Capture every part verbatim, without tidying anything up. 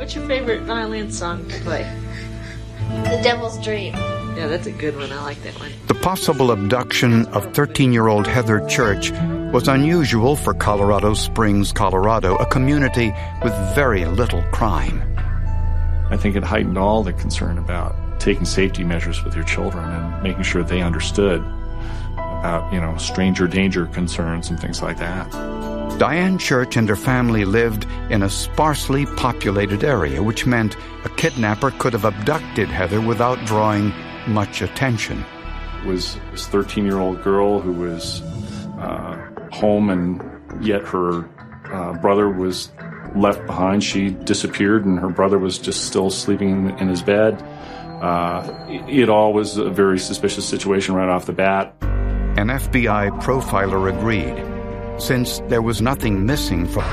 What's your favorite violin song to play? The Devil's Dream. Yeah, that's a good one. I like that one. The possible abduction of thirteen-year-old Heather Church was unusual for Colorado Springs, Colorado, a community with very little crime. I think it heightened all the concern about taking safety measures with your children and making sure they understood about, you know, stranger danger concerns and things like that. Diane Church and her family lived in a sparsely populated area, which meant a kidnapper could have abducted Heather without drawing much attention. It was this thirteen-year-old girl who was uh, home, and yet her uh, brother was left behind. She disappeared, and her brother was just still sleeping in his bed. Uh, it, it all was a very suspicious situation right off the bat. An F B I profiler agreed, since there was nothing missing from...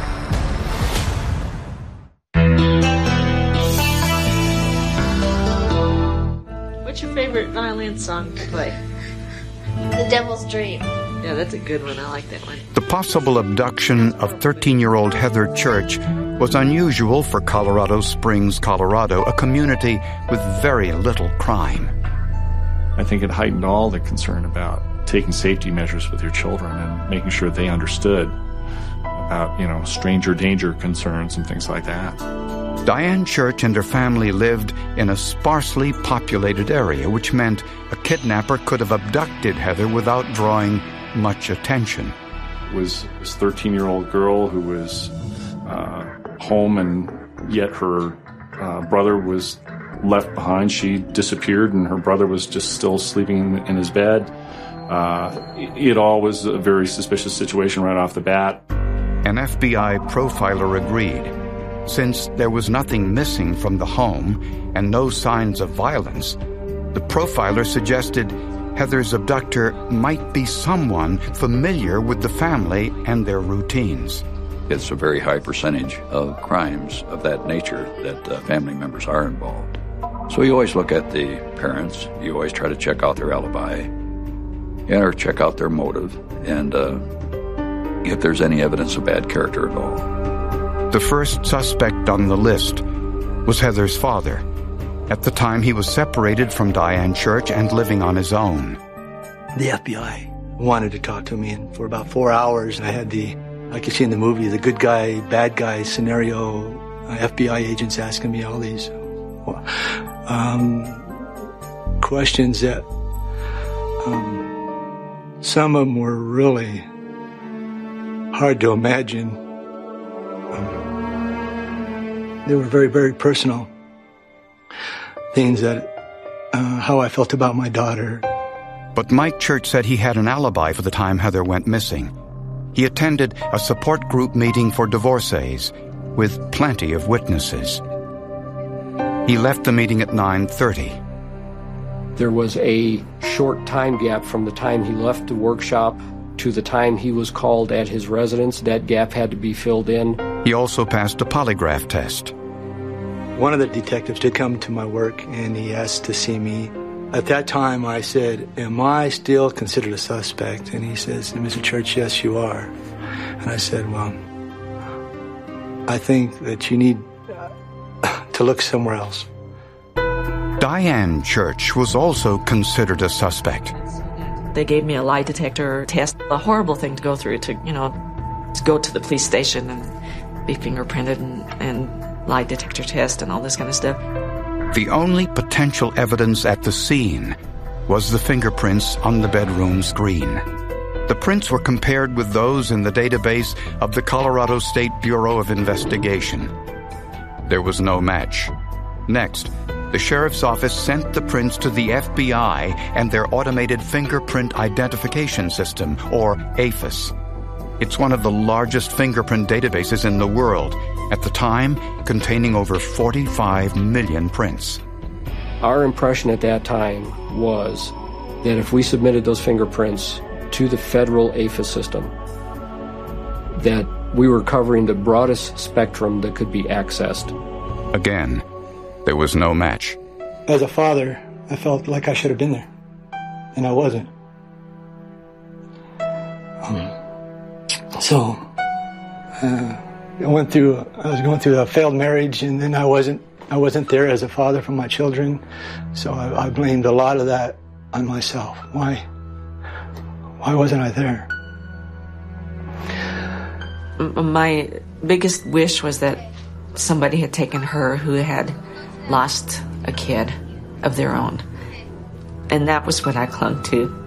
What's your favorite violin song to play? The Devil's Dream. Yeah, that's a good one. I like that one. The possible abduction of thirteen-year-old Heather Church was unusual for Colorado Springs, Colorado, a community with very little crime. I think it heightened all the concern about taking safety measures with your children and making sure they understood about, you know, stranger danger concerns and things like that. Diane Church and her family lived in a sparsely populated area, which meant a kidnapper could have abducted Heather without drawing much attention. It was this thirteen-year-old girl who was uh, home, and yet her uh, brother was left behind. She disappeared, and her brother was just still sleeping in his bed. Uh, it, it all was a very suspicious situation right off the bat. An F B I profiler agreed, since there was nothing missing from the home and no signs of violence. The profiler suggested Heather's abductor might be someone familiar with the family and their routines. It's a very high percentage of crimes of that nature that uh, family members are involved. So you always look at the parents, you always try to check out their alibi, yeah, or check out their motive, and uh, if there's any evidence of bad character at all. The first suspect on the list was Heather's father. At the time, he was separated from Diane Church and living on his own. The F B I wanted to talk to me, and for about four hours, I had the, like you see in the movie, the good guy, bad guy scenario, uh, F B I agents asking me all these um, questions that um, some of them were really hard to imagine. Um, they were very, very personal. Things that, uh, how I felt about my daughter. But Mike Church said he had an alibi for the time Heather went missing. He attended a support group meeting for divorcees with plenty of witnesses. He left the meeting at nine thirty. There was a short time gap from the time he left the workshop to the time he was called at his residence. That gap had to be filled in. He also passed a polygraph test. One of the detectives did come to my work, and he asked to see me. At that time, I said, am I still considered a suspect? And he says, Mister Church, yes, you are. And I said, well, I think that you need uh, to look somewhere else. Diane Church was also considered a suspect. They gave me a lie detector test, a horrible thing to go through, to, you know, to go to the police station and be fingerprinted and, and lie detector test and all this kind of stuff. The only potential evidence at the scene was the fingerprints on the bedroom screen. The prints were compared with those in the database of the Colorado State Bureau of Investigation. There was no match. Next, the sheriff's office sent the prints to the F B I and their Automated Fingerprint Identification System, or AFIS. It's one of the largest fingerprint databases in the world, at the time containing over forty-five million prints. Our impression at that time was that if we submitted those fingerprints to the federal AFIS system, that we were covering the broadest spectrum that could be accessed. Again, there was no match. As a father, I felt like I should have been there, and I wasn't. Um, so, uh, I went through, I was going through a failed marriage, and then I wasn't, I wasn't there as a father for my children. So I, I blamed a lot of that on myself. Why, why wasn't I there? My biggest wish was that somebody had taken her who had lost a kid of their own. And that was what I clung to.